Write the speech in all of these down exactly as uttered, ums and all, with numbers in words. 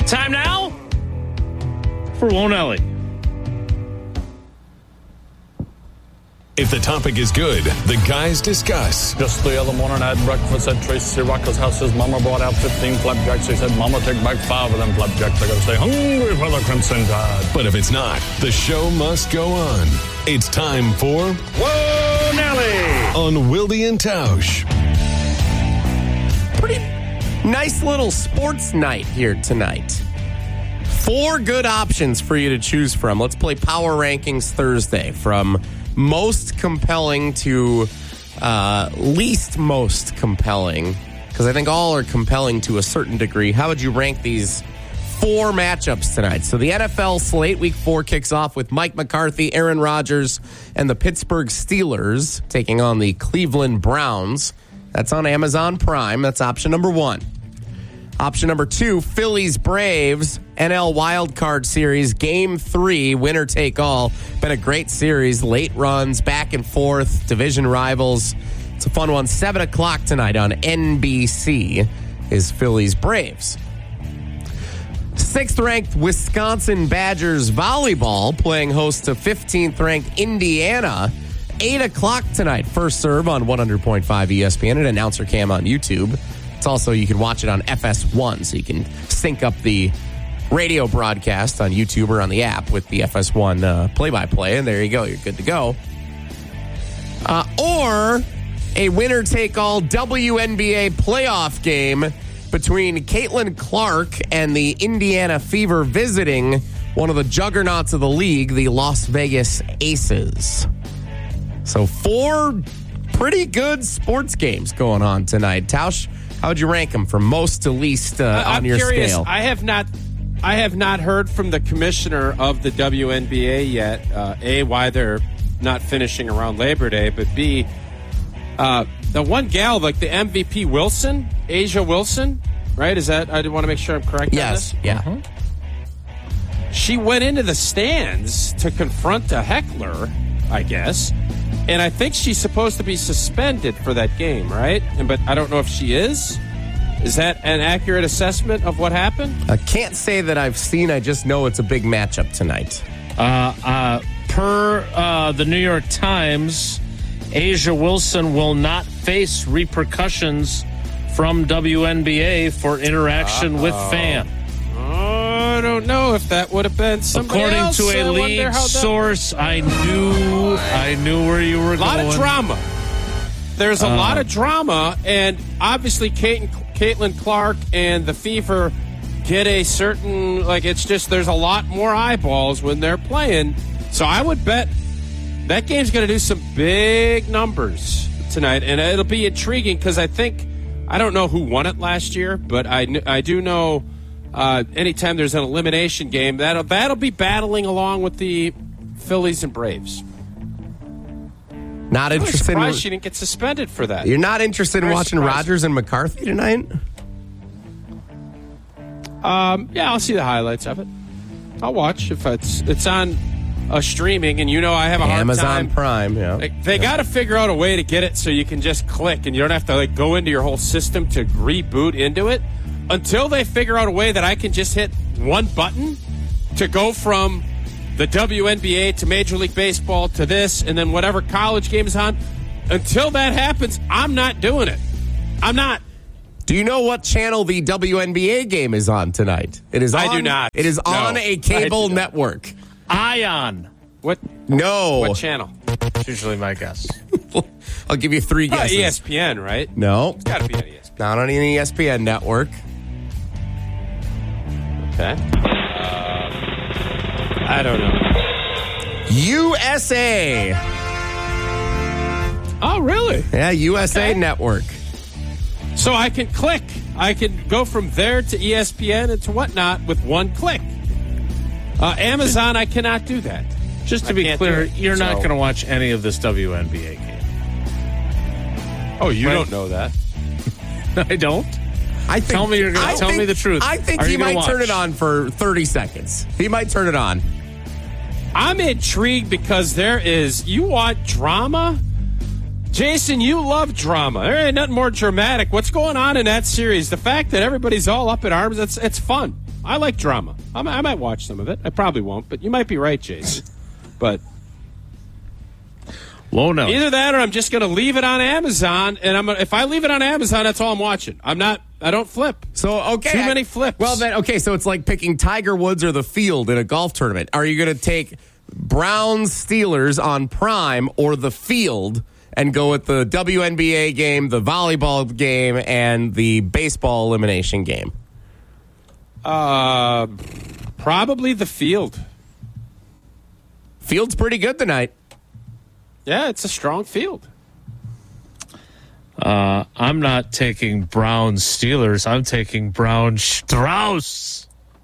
Time now for Won't Ellie. If the topic is good, the guys discuss. Just the other morning I had breakfast at Tracy Rocker's house. His mama brought out fifteen flapjacks. He said, Mama, take back five of them flapjacks. I gotta stay hungry for the Crimson Tide. But if it's not, the show must go on. It's time for Whoa, Nelly! On Wilde and Tausch. Pretty nice little sports night here tonight. Four good options for you to choose from. Let's play Power Rankings Thursday from most compelling to uh, least most compelling, because I think all are compelling to a certain degree. How would you rank these four matchups tonight? So the N F L slate week four kicks off with Mike McCarthy, Aaron Rodgers, and the Pittsburgh Steelers taking on the Cleveland Browns. That's on Amazon Prime. That's option number one. Option number two, Phillies Braves, N L Wildcard Series, Game three, winner take all. Been a great series, late runs, back and forth, division rivals. It's a fun one. seven o'clock tonight on N B C is Phillies Braves. Sixth-ranked Wisconsin Badgers volleyball playing host to fifteenth-ranked Indiana. eight o'clock tonight, first serve on one hundred point five E S P N and announcer cam on YouTube. It's also, you can watch it on F S one, so you can sync up the radio broadcast on YouTube or on the app with the F S one uh, play-by-play, and there you go. You're good to go. Uh, or a winner-take-all W N B A playoff game between Caitlin Clark and the Indiana Fever visiting one of the juggernauts of the league, the Las Vegas Aces. So four pretty good sports games going on tonight. Tausch, how would you rank them from most to least uh, on I'm your curious. scale? I have not, I have not heard from the commissioner of the W N B A yet. Uh, A, why they're not finishing around Labor Day, but B, uh, the one gal, like the M V P Wilson, Asia Wilson, right? Is that? I want to make sure I'm correct. Yes. On this. Yeah. Mm-hmm. She went into the stands to confront a heckler, I guess. And I think she's supposed to be suspended for that game, right? And but I don't know if she is. Is that an accurate assessment of what happened? I can't say that I've seen. I just know it's a big matchup tonight. Uh, uh, per uh, the New York Times, Asia Wilson will not face repercussions from W N B A for interaction Uh-oh. with fan. I don't know if that would have been somebody According else. to a I lead source, I knew I knew where you were going. A lot going. of drama. There's a uh, lot of drama, and obviously Kate, Caitlin Clark and the Fever get a certain, like, it's just, there's a lot more eyeballs when they're playing. So I would bet that game's going to do some big numbers tonight, and it'll be intriguing because I think, I don't know who won it last year, but I, I do know uh, anytime there's an elimination game, that'll, that'll be battling along with the Phillies and Braves. Not interested. I'm surprised in, she didn't get suspended for that. You're not interested in watching surprised. Rodgers and McCarthy tonight? Um, yeah, I'll see the highlights of it. I'll watch if it's it's on a streaming, and you know I have a hard Amazon time. Prime, yeah. Like, they yeah. got to figure out a way to get it so you can just click, and you don't have to like go into your whole system to reboot into it. Until they figure out a way that I can just hit one button to go from the W N B A to Major League Baseball to this, and then whatever college game is on. Until that happens, I'm not doing it. I'm not. Do you know what channel the W N B A game is on tonight? It is. On, I do not. It is on no, a cable network. Ion. What? No. What channel? That's usually my guess. I'll give you three Probably guesses. E S P N, right? No. It's got to be on E S P N. Not on an E S P N network. Okay. Uh, I don't know. U S A. Oh, really? Yeah, U S A Okay. Network. So I can click. I can go from there to E S P N and to whatnot with one click. Uh, Amazon, I cannot do that. Just to I be clear, it, you're so. not going to watch any of this W N B A game. Oh, you Right. don't know that. I don't. I think, Tell me you're gonna- I tell think- me the truth. I think Are he you gonna might turn watch? it on for thirty seconds. He might turn it on. I'm intrigued because there is, you want drama? Jason, you love drama. There ain't nothing more dramatic. What's going on in that series? The fact that everybody's all up in arms, it's, it's fun. I like drama. I might, I might watch some of it. I probably won't, but you might be right, Jason. But won't know. Either that or I'm just going to leave it on Amazon, and I'm gonna, if I leave it on Amazon, that's all I'm watching. I'm not, I don't flip. So, okay. Too many flips. Well, then, okay, so it's like picking Tiger Woods or the field in a golf tournament. Are you going to take Browns Steelers on Prime or the field and go with the W N B A game, the volleyball game, and the baseball elimination game? Uh, probably the field. Field's pretty good tonight. Yeah, it's a strong field. Uh, I'm not taking Brown Steelers. I'm taking Brown Strauss.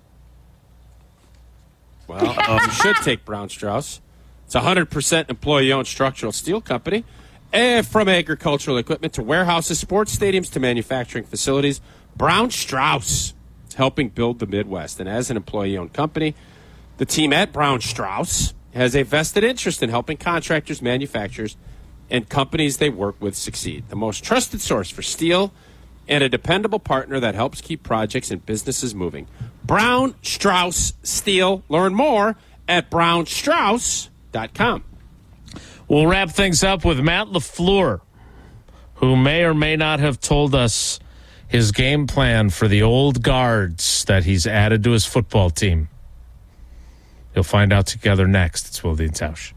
Well, uh, you should take Brown Strauss. It's a one hundred percent employee-owned structural steel company. And from agricultural equipment to warehouses, sports stadiums to manufacturing facilities, Brown Strauss is helping build the Midwest. And as an employee-owned company, the team at Brown Strauss has a vested interest in helping contractors, manufacturers, and companies they work with succeed. The most trusted source for steel and a dependable partner that helps keep projects and businesses moving. Brown Strauss Steel. Learn more at brown strauss dot com. We'll wrap things up with Matt LaFleur, who may or may not have told us his game plan for the old guards that he's added to his football team. You'll find out together next. It's Wilde and Tausch.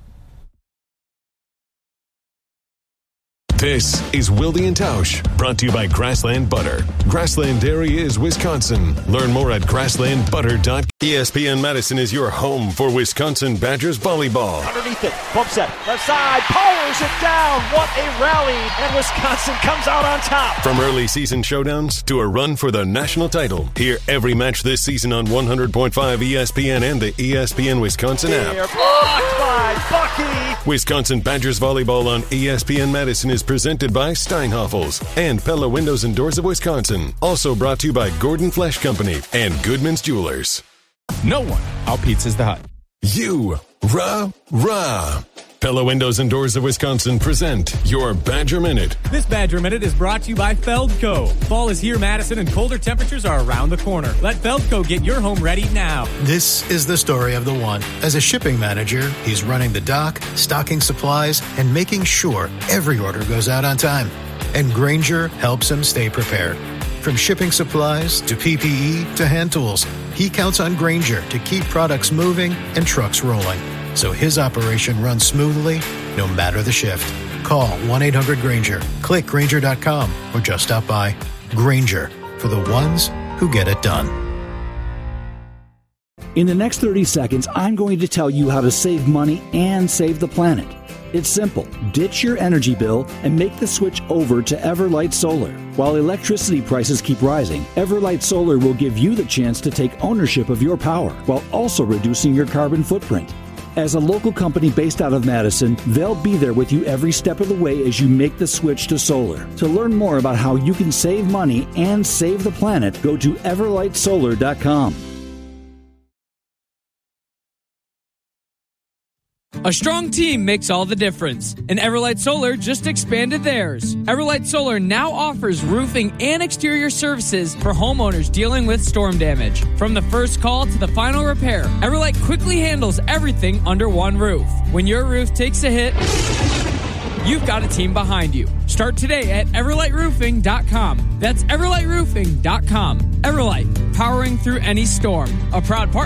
This is Wilde and Tausch, brought to you by Grassland Butter. Grassland Dairy is Wisconsin. Learn more at grassland butter dot com. E S P N Madison is your home for Wisconsin Badgers volleyball. Underneath it, bumps it, left side, powers it down. What a rally, and Wisconsin comes out on top. From early season showdowns to a run for the national title, hear every match this season on one hundred point five E S P N and the E S P N Wisconsin app. They're blocked by Bucky. Wisconsin Badgers volleyball on E S P N Madison is presented by Steinhoffels and Pella Windows and Doors of Wisconsin. Also brought to you by Gordon Flesh Company and Goodman's Jewelers. No one out-pizzas the Hut. You, rah, rah. Pella Windows and Doors of Wisconsin present your Badger Minute. This Badger Minute is brought to you by Feldco. Fall is here, Madison, and colder temperatures are around the corner. Let Feldco get your home ready now. This is the story of the one. As a shipping manager, he's running the dock, stocking supplies, and making sure every order goes out on time. And Grainger helps him stay prepared. From shipping supplies to P P E to hand tools, he counts on Grainger to keep products moving and trucks rolling, so his operation runs smoothly no matter the shift. Call one eight hundred Grainger, click Grainger dot com, or just stop by. Grainger, for the ones who get it done. In the next thirty seconds, I'm going to tell you how to save money and save the planet. It's simple. Ditch your energy bill and make the switch over to Everlight Solar. While electricity prices keep rising, Everlight Solar will give you the chance to take ownership of your power while also reducing your carbon footprint. As a local company based out of Madison, they'll be there with you every step of the way as you make the switch to solar. To learn more about how you can save money and save the planet, go to everlight solar dot com. A strong team makes all the difference, and Everlight Solar just expanded theirs. Everlight Solar now offers roofing and exterior services for homeowners dealing with storm damage. From the first call to the final repair, Everlight quickly handles everything under one roof. When your roof takes a hit, you've got a team behind you. Start today at everlight roofing dot com. That's everlight roofing dot com. Everlight, powering through any storm. A proud partner